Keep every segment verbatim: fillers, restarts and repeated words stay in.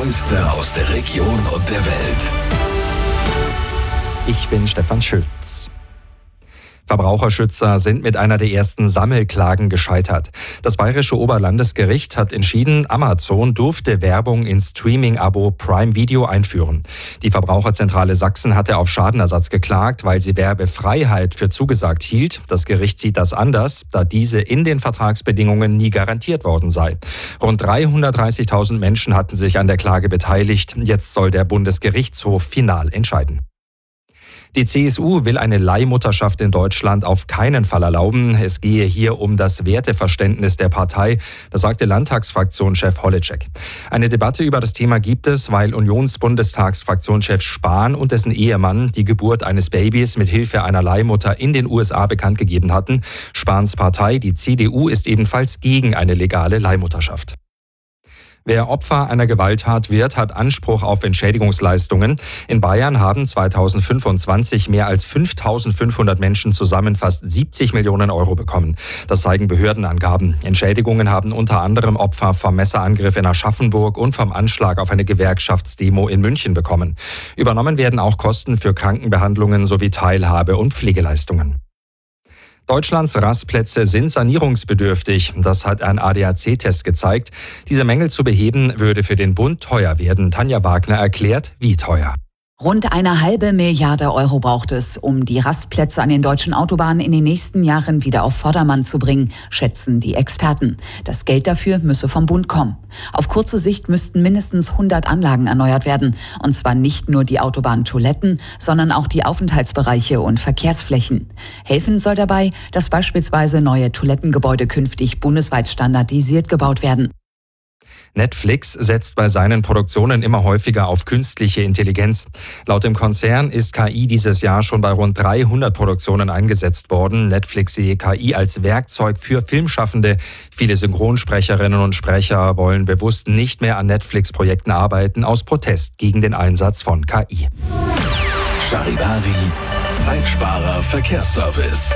Neueste aus der Region und der Welt. Ich bin Stefan Schütz. Verbraucherschützer sind mit einer der ersten Sammelklagen gescheitert. Das Bayerische Oberlandesgericht hat entschieden, Amazon durfte Werbung ins Streaming-Abo Prime Video einführen. Die Verbraucherzentrale Sachsen hatte auf Schadenersatz geklagt, weil sie Werbefreiheit für zugesagt hielt. Das Gericht sieht das anders, da diese in den Vertragsbedingungen nie garantiert worden sei. Rund dreihundertdreißigtausend Menschen hatten sich an der Klage beteiligt. Jetzt soll der Bundesgerichtshof final entscheiden. Die C S U will eine Leihmutterschaft in Deutschland auf keinen Fall erlauben. Es gehe hier um das Werteverständnis der Partei, das sagte Landtagsfraktionschef Holitschek. Eine Debatte über das Thema gibt es, weil Unionsbundestagsfraktionschef Spahn und dessen Ehemann die Geburt eines Babys mit Hilfe einer Leihmutter in den U S A bekannt gegeben hatten. Spahns Partei, die C D U, ist ebenfalls gegen eine legale Leihmutterschaft. Wer Opfer einer Gewalttat wird, hat Anspruch auf Entschädigungsleistungen. In Bayern haben zweitausendfünfundzwanzig mehr als fünftausendfünfhundert Menschen zusammen fast siebzig Millionen Euro bekommen. Das zeigen Behördenangaben. Entschädigungen haben unter anderem Opfer vom Messerangriff in Aschaffenburg und vom Anschlag auf eine Gewerkschaftsdemo in München bekommen. Übernommen werden auch Kosten für Krankenbehandlungen sowie Teilhabe- und Pflegeleistungen. Deutschlands Rastplätze sind sanierungsbedürftig. Das hat ein A D A C-Test gezeigt. Diese Mängel zu beheben, würde für den Bund teuer werden. Tanja Wagner erklärt, wie teuer. Rund eine halbe Milliarde Euro braucht es, um die Rastplätze an den deutschen Autobahnen in den nächsten Jahren wieder auf Vordermann zu bringen, schätzen die Experten. Das Geld dafür müsse vom Bund kommen. Auf kurze Sicht müssten mindestens hundert Anlagen erneuert werden. Und zwar nicht nur die Autobahntoiletten, sondern auch die Aufenthaltsbereiche und Verkehrsflächen. Helfen soll dabei, dass beispielsweise neue Toilettengebäude künftig bundesweit standardisiert gebaut werden. Netflix setzt bei seinen Produktionen immer häufiger auf künstliche Intelligenz. Laut dem Konzern ist K I dieses Jahr schon bei rund dreihundert Produktionen eingesetzt worden. Netflix sehe K I als Werkzeug für Filmschaffende. Viele Synchronsprecherinnen und Sprecher wollen bewusst nicht mehr an Netflix-Projekten arbeiten, aus Protest gegen den Einsatz von K I. Charivari, Zeitsparer Verkehrsservice.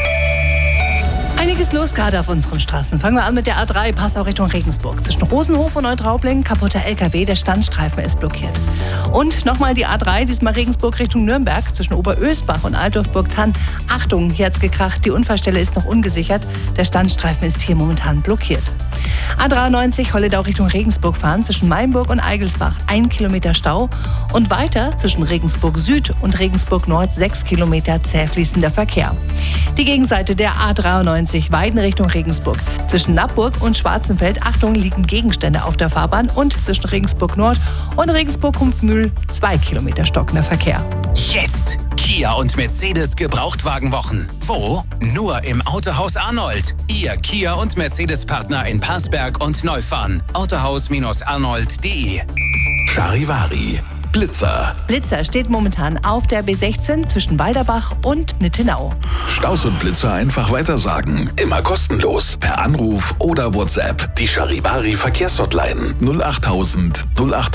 Einiges los gerade auf unseren Straßen. Fangen wir an mit der A drei, Passau Richtung Regensburg. Zwischen Rosenhof und Neutraubling, kaputter L K W, der Standstreifen ist blockiert. Und nochmal die A drei, diesmal Regensburg Richtung Nürnberg, zwischen Oberösbach und Altdorf-Burgthann. Achtung, hier hat's gekracht, die Unfallstelle ist noch ungesichert. Der Standstreifen ist hier momentan blockiert. A dreiundneunzig, Holledau Richtung Regensburg fahren, zwischen Mainburg und Eigelsbach, ein Kilometer Stau. Und weiter zwischen Regensburg Süd und Regensburg Nord, sechs Kilometer zäh fließender Verkehr. Die Gegenseite der A dreiundneunzig, Weiden Richtung Regensburg. Zwischen Nappburg und Schwarzenfeld, Achtung, liegen Gegenstände auf der Fahrbahn. Und zwischen Regensburg Nord und Regensburg-Humpfmühl, zwei Kilometer stockender Verkehr. Jetzt Kia und Mercedes Gebrauchtwagenwochen. Wo? Nur im Autohaus Arnold. Ihr Kia und Mercedes-Partner in Parsberg und Neufahren. autohaus arnold punkt de. Charivari, Blitzer. Blitzer steht momentan auf der B sechzehn zwischen Walderbach und Nittenau. Staus und Blitzer einfach weitersagen. Immer kostenlos. Per Anruf oder WhatsApp. Die Charivari Verkehrshotline null achttausend null acht.